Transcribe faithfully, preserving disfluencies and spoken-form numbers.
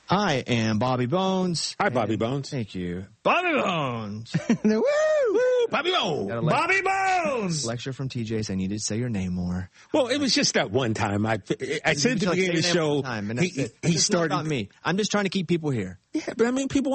I am Bobby Bones. Hi, Bobby Bones. Thank you. Bobby Bones. Woo! Woo! Bobby Bones. Got a lec- Bobby Bones. Lecture from T J saying you need to say your name more. Well, it was just that one time. I I said at the Like, beginning of the say your name show, one time, and he, that's it. he It's started. not about me. I'm just trying to keep people here. Yeah, but I mean, people